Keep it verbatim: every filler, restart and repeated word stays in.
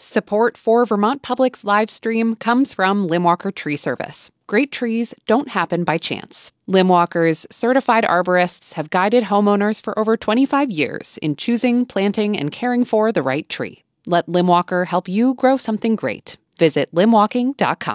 Support for Vermont Public's live stream comes from Limwalker Tree Service. Great trees don't happen by chance. Limwalker's certified arborists have guided homeowners for over twenty-five years in choosing, planting, and caring for the right tree. Let Limwalker help you grow something great. Visit limwalking dot com.